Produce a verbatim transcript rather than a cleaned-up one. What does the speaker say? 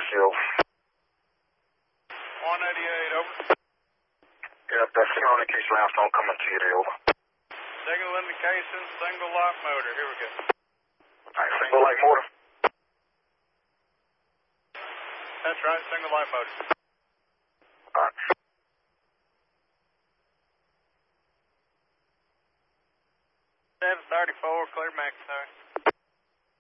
shield. one eighty-eight, over. Yep, that's single indication Limestone coming to you, over. Single indication, single light motor. Here we go. Alright, single light motor. That's right, single light motor. Alright. seven thirty-four, clear max, sir.